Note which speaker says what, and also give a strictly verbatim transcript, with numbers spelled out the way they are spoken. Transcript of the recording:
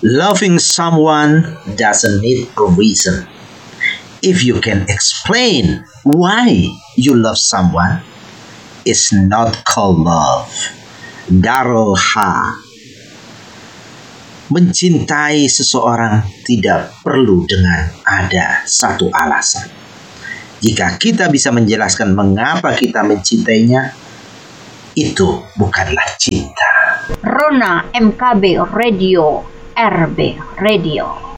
Speaker 1: Loving someone doesn't need a reason. If you can explain why you love someone, it's not called love. Darul Ha. Mencintai seseorang tidak perlu dengan ada satu alasan. Jika kita bisa menjelaskan mengapa kita mencintainya, itu bukanlah cinta.
Speaker 2: Rona M K B Radio, R B Radio.